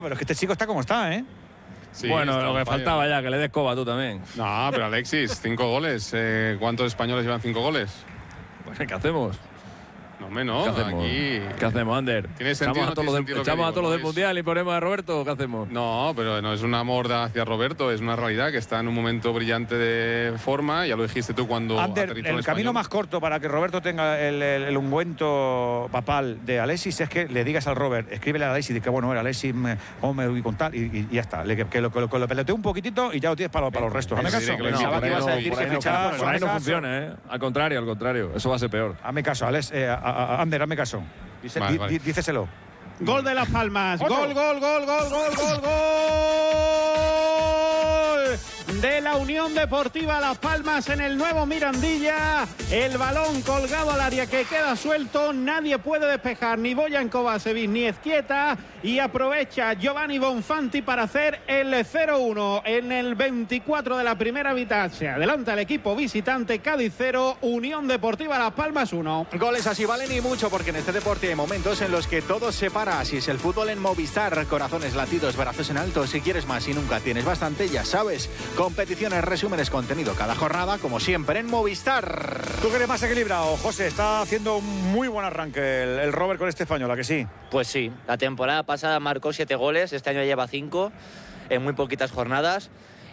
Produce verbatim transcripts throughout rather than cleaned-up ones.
Pero es que este chico está como está, ¿eh? Sí, bueno, lo que falla. faltaba ya, que le des coba tú también. No, pero Alexis, cinco goles. Eh, ¿Cuántos españoles llevan cinco goles? Pues, ¿qué hacemos? No, menos. ¿Qué hacemos? Aquí. ¿Qué hacemos, Ander? ¿Tiene sentido? ¿Echamos No a todos tiene los, sentido de, lo que echamos a digo, todos los ¿no? del Es- Mundial y ponemos a Roberto? ¿Qué hacemos? No, pero no es un amor hacia Roberto, es una realidad que está en un momento brillante de forma. Ya lo dijiste tú cuando Ander, aterrizó el el camino español. más corto para que Roberto tenga el, el- el ungüento papal de Alexis es que le digas al Robert, escríbele a Alexis, de que bueno, era Alexis, me, cómo me voy con tal, y, y- y ya está. Le, que, que lo, que lo, que lo pelotee un poquitito y ya lo tienes para, para los restos. Hazme Sí, caso. que lo No, Sí, por porque ahí ibas no, a decir por que ahí no, fichaba por por ahí no Hazme funciona, ¿eh? Al contrario, al contrario. Eso va a ser peor. Hazme caso, Alex, eh, a, a- a- Ander, hazme caso. Dice, Vale, di- vale. di- díceselo. Gol de Las Palmas. Otro. Gol, gol, gol, gol, gol, gol, gol. De la Unión Deportiva Las Palmas en el nuevo Mirandilla. El balón colgado al área que queda suelto. Nadie puede despejar ni Boyan Kovacevic ni Ezquieta. Y aprovecha Giovanni Bonfanti para hacer el cero uno en el veinticuatro de la primera mitad. Se adelanta el equipo visitante. Cádiz cero, Unión Deportiva Las Palmas uno. Goles así valen y mucho, porque en este deporte hay momentos en los que todo se para. Así es el fútbol en Movistar. Corazones, latidos, brazos en alto. Si quieres más y nunca tienes bastante, ya sabes. Competiciones, resúmenes, contenido cada jornada, como siempre en Movistar. Tú que eres más equilibrado, José, está haciendo un muy buen arranque el, el Robert con este español, ¿a que sí? Pues sí, la temporada pasada marcó siete goles, este año lleva cinco en muy poquitas jornadas.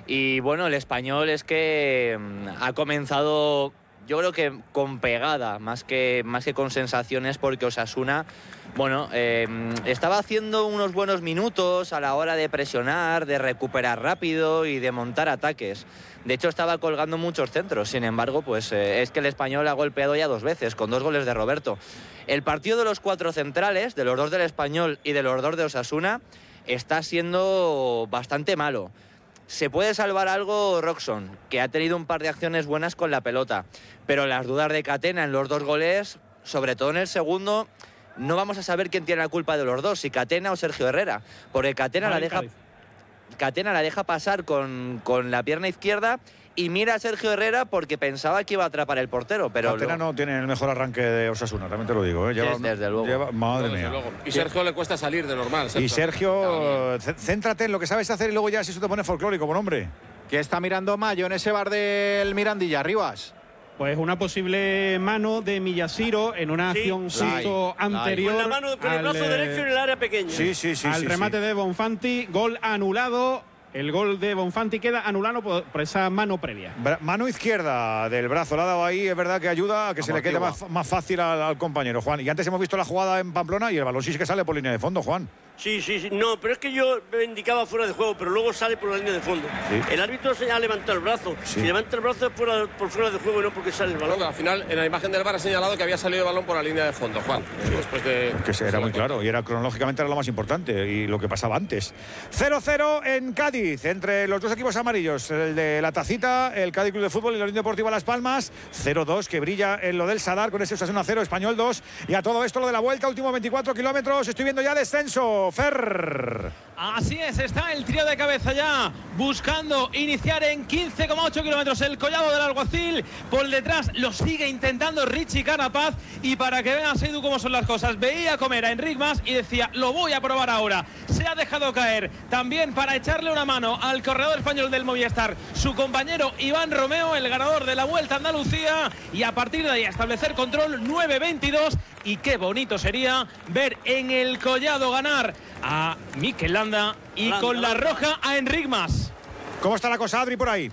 Y bueno, el español es que mm, ha comenzado, yo creo que con pegada, más que, más que con sensaciones, porque Osasuna, bueno, eh, estaba haciendo unos buenos minutos a la hora de presionar, de recuperar rápido y de montar ataques. De hecho, estaba colgando muchos centros. Sin embargo, pues eh, es que el español ha golpeado ya dos veces, con dos goles de Roberto. El partido de los cuatro centrales, de los dos del español y de los dos de Osasuna, está siendo bastante malo. Se puede salvar algo Roxon, que ha tenido un par de acciones buenas con la pelota, pero las dudas de Catena en los dos goles, sobre todo en el segundo, no vamos a saber quién tiene la culpa de los dos, si Catena o Sergio Herrera, porque Catena, la Vale, deja, Cádiz. Catena la deja pasar con, con la pierna izquierda y mira a Sergio Herrera porque pensaba que iba a atrapar el portero, pero Catena lo- no tiene el mejor arranque de Osasuna, también te lo digo. ¿eh? Lleva, Sí, desde luego. lleva- madre Desde mía. luego. Y Sergio le cuesta salir de normal. Y Sergio, c- céntrate en lo que sabes hacer y luego ya si eso te pone folclórico, buen hombre. ¿Qué está mirando Mayo en ese bar del Mirandilla, Rivas? Pues una posible mano de Millaciro en una Sí. acción Sí. justo Ay. anterior. Con la mano, con el al, brazo eh, derecho en el área pequeña. Sí, sí, sí. al sí, remate sí. de Bonfanti, gol anulado. El gol de Bonfanti queda anulado por, por esa mano previa. Bra- Mano izquierda del brazo, la ha dado ahí, es verdad que ayuda a que se le quede Amortigua. más, más fácil al, al compañero, Juan. Y antes hemos visto la jugada en Pamplona y el balón sí que sale por línea de fondo, Juan. Sí, sí, sí. No, pero es que yo me indicaba fuera de juego, pero luego sale por la línea de fondo. Sí. El árbitro se ha levantado el brazo. Sí. Si levanta el brazo es fuera, por fuera de juego y no porque sale el balón. Bueno, al final, en la imagen del V A R ha señalado que había salido el balón por la línea de fondo, Juan. Después de... Que se- era muy claro y era cronológicamente era lo más importante y lo que pasaba antes. cero cero en Cádiz entre los dos equipos amarillos, el de la Tacita, el Cádiz Club de Fútbol y la Unión Deportiva Las Palmas. cero dos que brilla en lo del Sadar con ese Osasuna cero, Español dos. Y a todo esto lo de la vuelta, últimos veinticuatro kilómetros, estoy viendo ya descenso. Fer. Así es, está el trío de cabeza ya buscando iniciar en quince coma ocho kilómetros el Collado del Alguacil. Por detrás lo sigue intentando Richie Carapaz. Y para que vean, Seidu, cómo son las cosas, veía comer a Enric Mas y decía, lo voy a probar ahora. Se ha dejado caer también para echarle una mano al corredor español del Movistar, su compañero Iván Romeo, el ganador de la Vuelta a Andalucía. Y a partir de ahí establecer control nueve veintidós. Y qué bonito sería ver en el Collado ganar a Mikel Landa y Landa, con la Landa. roja a Enric Mas. ¿Cómo está la cosa, Adri, por ahí?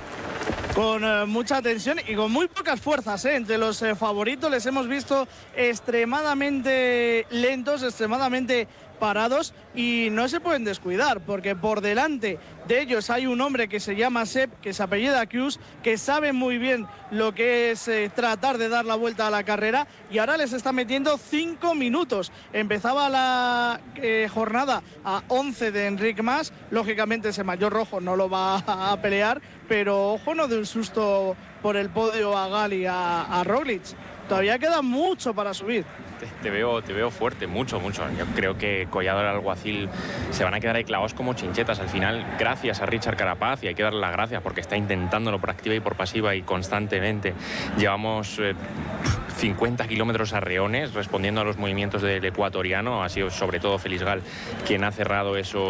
Con eh, mucha tensión y con muy pocas fuerzas, ¿eh? Entre los eh, favoritos les hemos visto extremadamente lentos, extremadamente parados y no se pueden descuidar porque por delante de ellos hay un hombre que se llama Sepp, que se apellida Cruz, que sabe muy bien lo que es eh, tratar de dar la vuelta a la carrera y ahora les está metiendo cinco minutos. Empezaba la eh, jornada a once de Enric Mas, lógicamente ese mayor rojo no lo va a, a pelear, pero ojo, no de un susto por el podio a Gali, a, a Roglic. Todavía queda mucho para subir. Te, te veo, te veo fuerte, mucho, mucho. Yo creo que Collado del Alguacil se van a quedar ahí clavados como chinchetas. Al final, gracias a Richard Carapaz, y hay que darle las gracias porque está intentándolo por activa y por pasiva y constantemente. Llevamos eh, cincuenta kilómetros a reones respondiendo a los movimientos del ecuatoriano. Ha sido sobre todo Félix Gal quien ha cerrado eso.